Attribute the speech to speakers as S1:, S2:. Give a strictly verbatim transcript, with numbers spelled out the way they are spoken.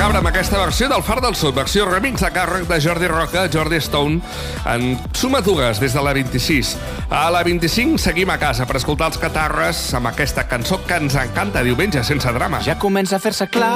S1: Cabra amb aquesta versió del Far del Sud, versió remix de càrrec de Jordi Roca, Jordi Stone, en Sumatugues des de la vint-i-sis. A la vint-i-cinc seguim a casa per escoltar els Catarres amb aquesta cançó que ens encanta, Diumenge sense drama.
S2: Ja comença a fer-se clar